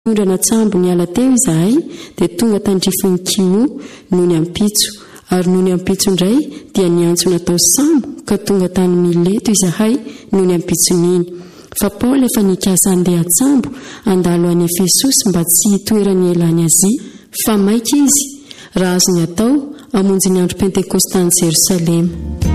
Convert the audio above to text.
Ondrana tsambo ny ala teo izahay dia tonga tandrifony kiho noho ny ampitso, ary noho ny ampitso indray dia niantso natao sambo ka tonga tany Mileto izahay noho ny ampitson'iny. Fa Paoly efa nikasa andeha tsambo andalo any Efesosy mba tsy hitoerany elany azy, fa maika izy raha azo ny atao hamonjy ny andro Pentekosta any Jerosalema.